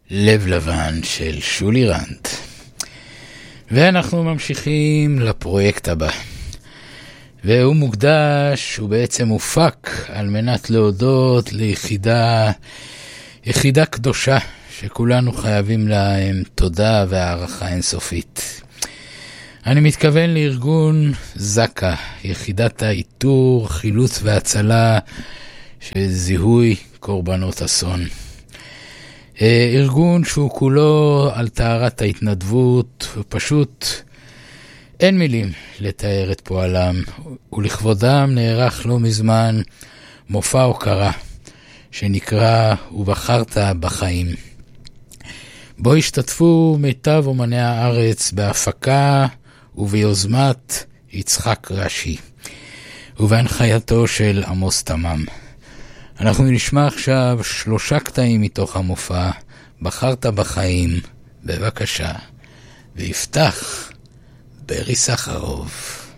לב לבן של שולי רנד. ואנחנו ממשיכים לפרויקט הבא. והוא מוקדש, הוא בעצם מופק על מנת להודות ליחידה קדושה שכולנו חייבים להם תודה והערכה אינסופית. אני מתכוון לארגון זקה, יחידת האיתור, חילוץ והצלה של זיהוי קורבנות אסון. ארגון שהוא כולו על טהרת ההתנדבות, ופשוט אין מילים לתאר את פועלם, ולכבודם נערך לא מזמן מופע הוקרה שנקרא ובחרת בחיים. בו השתתפו מיטב אומני הארץ בהפקה וביוזמת יצחק רש"י ובהנחייתו של עמוס תמם. אנחנו נשמע עכשיו 3 קטעים מתוך המופע בחרת בחיים, בבקשה, ויפתח ברי סחרוף.